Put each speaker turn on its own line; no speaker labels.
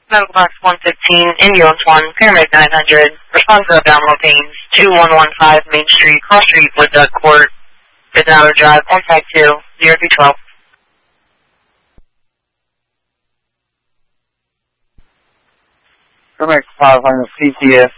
Medical box 115, ambulance 1, Pyramid 900, response to abdominal pains, 2115 Main Street, Cross Street, Wood Duck Court, Fitz Drive, 152, 0312.
Correct 500 CTS